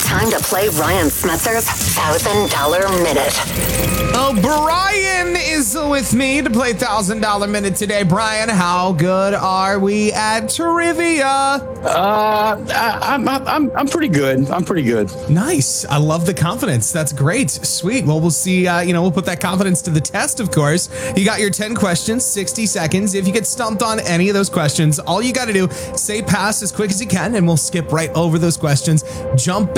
Time to play Ryan Smetzer's $1,000 Minute. Oh, Brian is with me to play $1,000 Minute today. Brian, how good are we at trivia? I'm pretty good. I'm pretty good. Nice. I love the confidence. That's great. Sweet. Well, we'll see. We'll put that confidence to the test, of course. You got your 10 questions, 60 seconds. If you get stumped on any of those questions, all you got to do, say pass as quick as you can, and we'll skip right over those questions. Jump